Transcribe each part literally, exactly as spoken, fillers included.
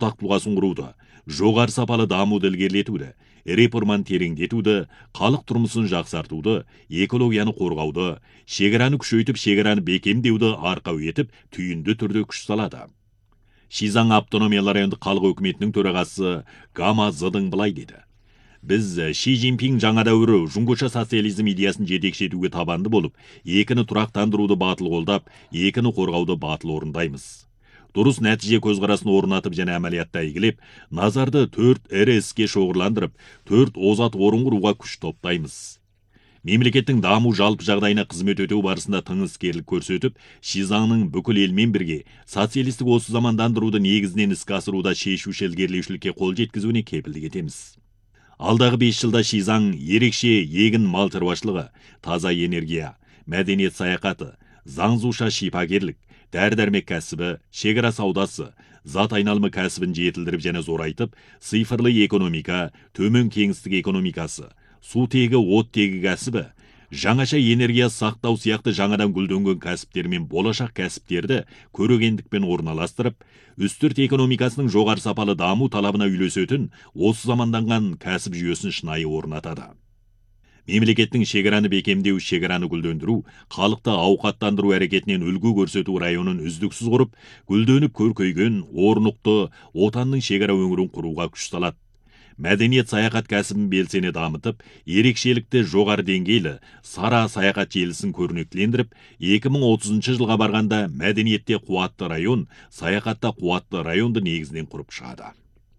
ортақ тұлғасын құруды, жоғары сапалы дамуды ілгерілетуді, реформаны тереңдетуді, халық тұрмысын жақсартуды, экологияны қорғауды, шекараны күшейтіп, шекараны бекемдеуді арқау етіп, түйінді түрде күш салады. Шизан автономиялы райондық халық өкіметінің төрағасы Гама Зыдың былай деді: Біз Ши Цзиньпин жаңа дәуірі жұңғыша социализм идеясын жетекші етуге табанды болып, екіні тұрақтандыруды батыл қолдап, екіні қорғауды батыл орындаймыз. Дұрыс нәтиже көзқарасын орнатып және әмәлиятта игілеп, назарды төрт ірі іске шоғырландырып, төрт озат орын құруға күш топтаймыз. Мемлекеттің даму жалпы жағдайына қызмет өтеу барысында тың іскерлік көрсетіп, Шизанның бүкіл елмен бірге социалистік осы замандандыруды негізінен іске асыруда шешуші ілгерілеушілікке қол жеткізуіне кепілдік етеміз. Алдағы бес жылда Шизан ерекше егін мал шаруашылығы, таза энергия, мәдениет саяхаты, заңзуша шипагерлік, дәрі-дәрмек кәсібі, шекара саудасы, зат айналымы кәсібін жетілдіріп және зорайтып, цифрлы экономика, төмен кеңістік экономикасы, су тегі, от тегі кәсібі, жаңаша энергия сақтау сияқты жаңадан гүлденген кәсіптер мен болашақ кәсіптерді көрегендікпен орналастырып, үстірт экономикасының жоғары сапалы даму талабына үйлесетін осы заманданған кәсіп жүйесін шынайы орнатады. Мемлекеттің шекараны бекемдеу, шекараны гүлдендіру, халықты ауқаттандыру әрекетінен үлгі көрсету районын үздіксіз құрып, гүлденіп көркейген, орнықты, отанның шекара өңірін құруға күш салады. Мәдениет саяхат кәсібін белсене дамытып, ерекшелікті жоғары деңгейлі сара саяхат желісін көрнектілендіріп, екі мың отызыншы жылға барғанда мәдениетте қуатты район, саяхатта қуатты районды негізінен құрып шығады.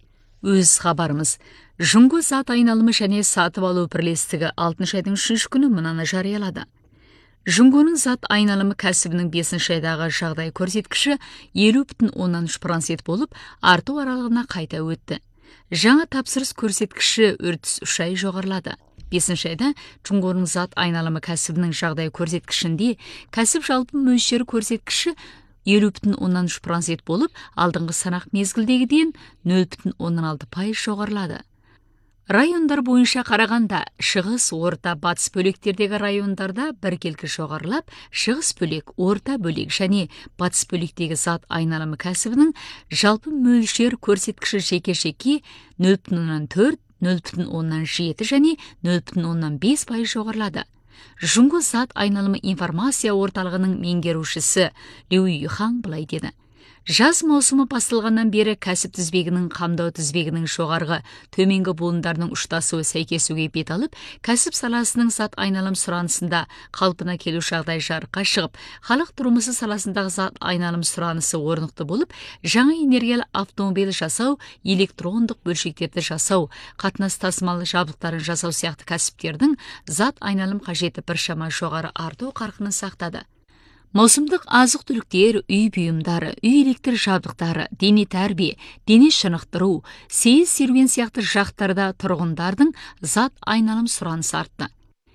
Өз хабарымыз. Жұңғы зат айналымы және сатып алу бірлестігі алтыншы айдың үшінші күні мынаны жариялады. Жұңғының зат айналымы кәсібінің бесінші айдағы жағдай көрсеткіші елу бүтін оннан үш процент болып, арту аралығына қайта өтті. Жаңа тапсырыс көрсеткіші үрдіс үш ай жоғарылады. бесінші айда жұңғының зат айналымы кәсібінің жағдай көрсеткішінде кәсіп жалпы мөлшері көрсеткіші елу бүтін оннан үш процент болып, алдыңғы санақ мезгілдегіден нөл бүтін оннан алты пайыз жоғарылады. Райондар бойынша қарағанда, шығыс, орта, батыс бөліктердегі райондарда біркелкі жоғарылап, шығыс бөлек, орта бөлек және батыс бөліктегі зат айналымы кәсібінің жалпы мөлшер көрсеткіші жеке-жеке нөл бүтін оннан төрт, нөл бүтін оннан жеті және нөл бүтін оннан бес пайыз жоғарылады. Жұңғы зат айналымы информация орталығының меңгерушісі Лю Юхан былай деді: Жаз маусымы басталғаннан бері кәсіп тізбегінің қамдау тізбегінің жоғарғы төменгі буындарының ұштасуы сәйкесуге бет алып, кәсіп саласының зат айналым сұранысында қалпына келу жағдай жарыққа шығып, халық тұрмысы саласындағы зат айналым сұранысы орнықты болып, жаңа энергиялы автомобиль жасау, электрондық бөлшектерді жасау, қатынас тасымалы жабдықтарын жасау сияқты кәсіптердің зат айналым қажеті біршама жоғары арту қарқынын сақтады. Маусымдық азық-түліктер, үй бұйымдары, үй электр жабдықтары, дене тәрбие, дене шынықтыру, сейіс серуен сияқты жақтарда тұрғындардың зат айналым сұранысы артты.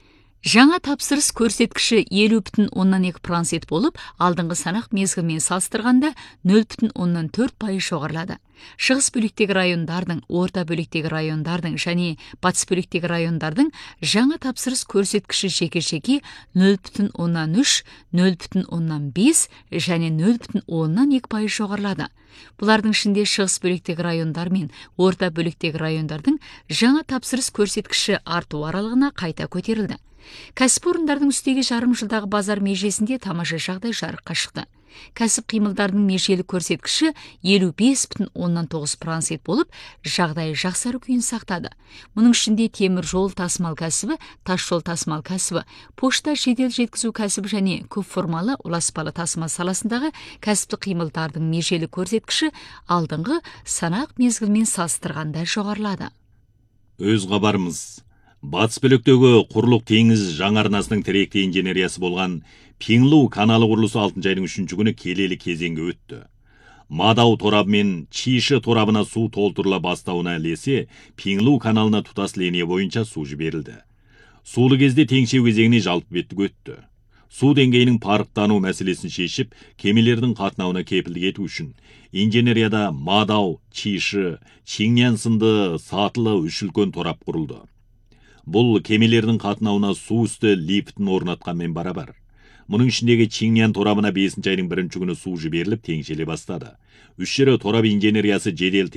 Жаңа тапсырыс көрсеткіші елу бүтін оннан екі процент болып, алдыңғы санақ мезгілімен салыстырғанда нөл бүтін оннан төрт пайыз жоғарылады. Шығыс бөліктегі райондардың, орта бөліктегі райондардың және батыс бөліктегі райондардың жаңа тапсырыс көрсеткіші жеке-жеке нөл бүтін оннан үш, нөл бүтін оннан бес және нөл бүтін оннан екі пайыз жоғарылады. Бұлардың ішінде шығыс бөліктегі райондар мен орта бөліктегі райондардың жаңа тапсырыс көрсеткіші арту аралығына қайта көтерілді. Кәсіпорындардың үстегі жарым жылдағы базар межесінде тамаша жағдай жарыққа шықты. Кәсіп қимылдарының межелі көрсеткіші елу бес бүтін оннан тоғыз процент болып, жағдай жақсару күйін сақтады. Мұның ішінде темір жол тасымал кәсібі, тас жол тасымал кәсібі, пошта жедел жеткізу кәсібі және көп формалы ұласпалы тасымал саласындағы кәсіптік қимылдардың межелі көрсеткіші алдыңғы санақ мезгілімен салыстырғанда жоғарылады. Өз хабарымыз. Батыс бөліктегі құрлық теңіз жаңа арнасының тіректі инженериясы болған Пинлу каналы құрылысы алтыншы айдың үшінші күні келелі кезеңге өтті. Мадау торабы мен Чиші торабына су толтырыла бастауына ілесе, Пинлу каналына тұтас линия бойынша су жіберілді. Сулы кезде теңшеу кезеңіне жалпы беттік өтті. Су деңгейінің парықтану мәселесін шешіп, кемелердің қатынауына кепілдік ету үшін инженерияда Мадау, Чиші, Чинян сынды сатылы үш үлкен торап құрылды. Бұл кемелердің қатынауына су үсті лифтін орнатқанмен барабар. Мұның ішіндегі Чинян торабына бесінші айдың бірінші күні су жіберіліп теңшеле бастады. Үш жері торап инженериясы жедел